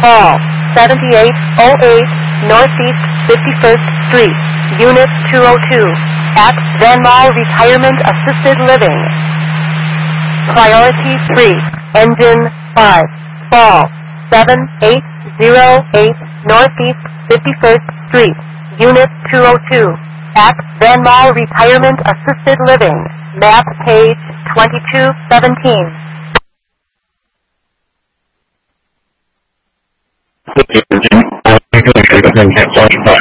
Hall, 7808 Northeast 51st Street, Unit 202, at Van Mall Retirement Assisted Living. Priority 3, Engine 5, Fall, 7808 Northeast 51st Street, Unit 202, at Van Mall Retirement Assisted Living, map page 2217. Engine 5, 1 can't launch 5.